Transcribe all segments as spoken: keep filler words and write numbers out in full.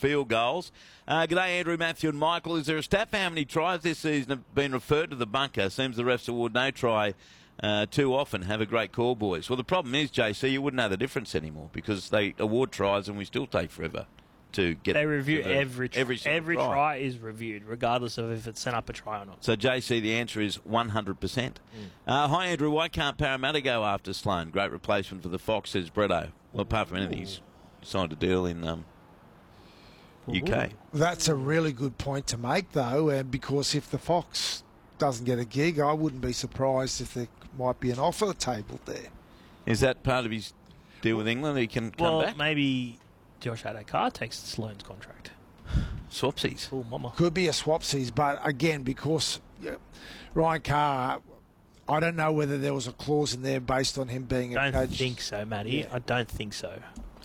field goals. Uh, G'day, Andrew, Matthew and Michael. Is there a stat for how many tries this season have been referred to the bunker? Seems the refs award no try uh, too often. Have a great call, boys. Well, the problem is, J C, you wouldn't know the difference anymore because they award tries and we still take forever to get. They review the, every try. every, every try. try is reviewed, regardless of if it's sent up a try or not. So, J C, the answer is one hundred percent. Mm. Uh, hi, Andrew. Why can't Parramatta go after Sloane? Great replacement for the Fox, says Bretto. Well, apart from anything, he's signed a deal in um, U K. That's a really good point to make, though, uh, because if the Fox doesn't get a gig, I wouldn't be surprised if there might be an offer table there. Is that part of his deal with England? He can come well, back? maybe Josh Adokar takes Sloane's contract. Swapsies. Oh, mama. Could be a swapsies, but again, because yeah, Ryan Carr, I don't know whether there was a clause in there based on him being a I coach. don't think so, Matty. Yeah. I don't think so.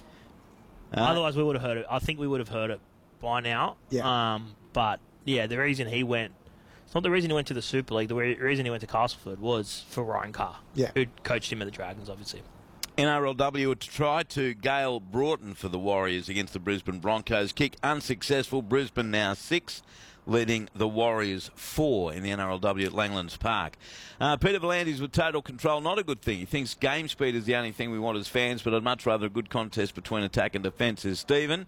Uh, Otherwise, we would have heard it. I think we would have heard it by now. Yeah. Um, but, yeah, the reason he went... It's not the reason he went to the Super League. The re- reason he went to Castleford was for Ryan Carr, Yeah. who coached him at the Dragons, obviously. N R L W to try to Gale Broughton for the Warriors against the Brisbane Broncos. Kick unsuccessful. Brisbane now six, leading the Warriors four in the N R L W at Langlands Park. Uh, Peter Volandis with total control, not a good thing. He thinks game speed is the only thing we want as fans, but I'd much rather a good contest between attack and defence, says Stephen.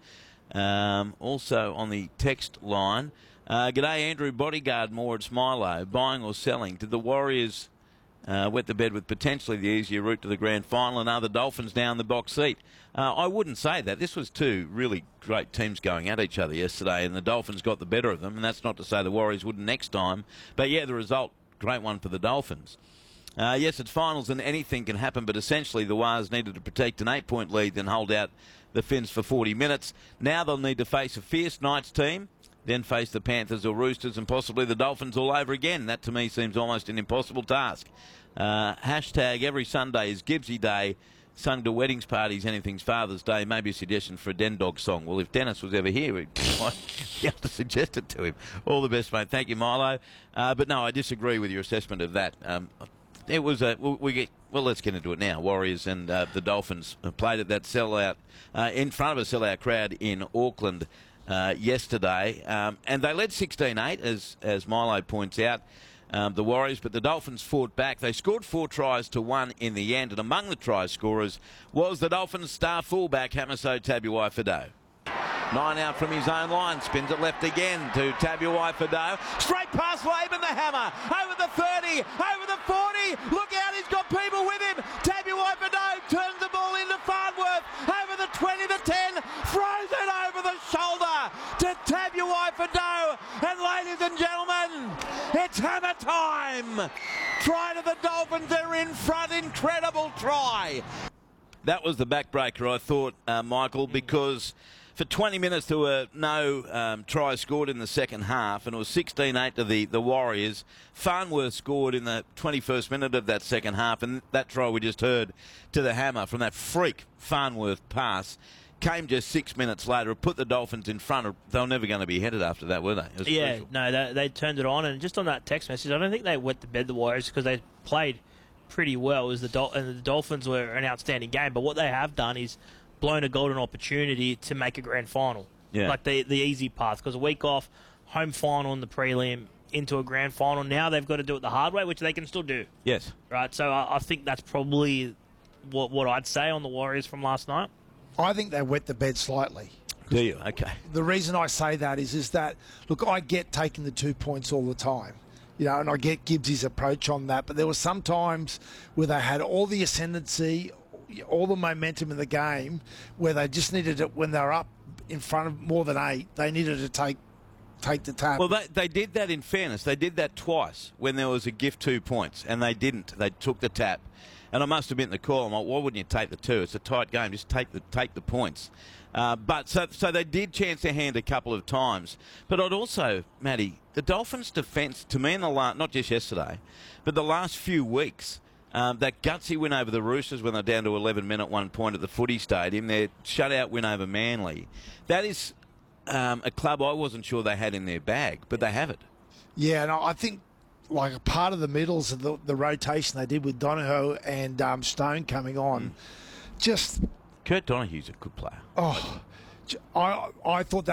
Um, also on the text line, uh, G'day Andrew, bodyguard more at Milo, buying or selling. Did the Warriors uh, wet the bed with potentially the easier route to the grand final and are the Dolphins now in the box seat? Uh, I wouldn't say that. This was two really great teams going at each other yesterday, and the Dolphins got the better of them, and that's not to say the Warriors wouldn't next time. But, yeah, the result, great one for the Dolphins. Uh, yes, it's finals and anything can happen, but essentially the Wars needed to protect an eight-point lead then hold out the Finns for forty minutes. Now they'll need to face a fierce Knights team, then face the Panthers or Roosters and possibly the Dolphins all over again. That to me seems almost an impossible task. Uh, hashtag every Sunday is Gibbsy Day, sung to weddings, parties, anything's Father's Day. Maybe a suggestion for a Den Dog song. Well, if Dennis was ever here, we'd be able to suggest it to him. All the best, mate. Thank you, Milo. Uh, but no, I disagree with your assessment of that. Um, it was a, we get, well, let's get into it now. Warriors and uh, the Dolphins played at that sellout, uh, in front of a sellout crowd in Auckland uh, yesterday. Um, and they led sixteen eight, as, as Milo points out. Um, the Warriors, but the Dolphins fought back. They scored four tries to one in the end, and among the try scorers was the Dolphins' star fullback, Hamiso Tabuai-Fidow. Nine out from his own line, spins it left again to Tabuai-Fidow. Straight past Laban the Hammer, over the thirty, over the forty. Look out, he's got people with him. Tabuai-Fidow turns the ball into Farnworth, over the twenty, the ten, throws it over the shoulder to Tabuai-Fidow. And ladies and gentlemen, it's hammer time. Try to the Dolphins, they're in front, incredible try. That was the backbreaker, I thought, uh, Michael, because for twenty minutes there were no um, tries scored in the second half, and it was sixteen eight to the, the Warriors. Farnworth scored in the twenty-first minute of that second half, and that try we just heard to the Hammer from that freak Farnworth pass came just six minutes later. It put the Dolphins in front. Of, they were never going to be headed after that, were they? It was Yeah, crucial. no, they, they turned it on, and just on that text message, I don't think they wet the bed, the Warriors, because they played pretty well. As the Dol- and the Dolphins were an outstanding game, but what they have done is blown a golden opportunity to make a grand final. Yeah. Like the the easy path, because a week off, home final in the prelim, into a grand final. Now they've got to do it the hard way, which they can still do. Yes. Right, so I, I think that's probably what what I'd say on the Warriors from last night. I think they wet the bed slightly. Do you? Okay. The reason I say that is, is that, look, I get taking the two points all the time. You know, and I get Gibbsy's approach on that, but there were some times where they had all the ascendancy, all the momentum in the game, where they just needed it when they were up in front of more than eight. They needed to take take the tap. Well, they, they did that in fairness. They did that twice when there was a gift two points, and they didn't. They took the tap. And I must admit in the call, I'm like, why wouldn't you take the two? It's a tight game. Just take the take the points. Uh, but so so they did chance their hand a couple of times. But I'd also, Matty, the Dolphins' defence, to me in the last, not just yesterday, but the last few weeks, um, that gutsy win over the Roosters when they're down to eleven men at one point at the footy stadium, their shutout win over Manly, that is um, a club I wasn't sure they had in their bag, but they have it. Yeah, and I think like a part of the middles of the, the rotation they did with Donohoe and um, Stone coming on, mm. just... Kurt Donohue's a good player. Oh, I, I thought that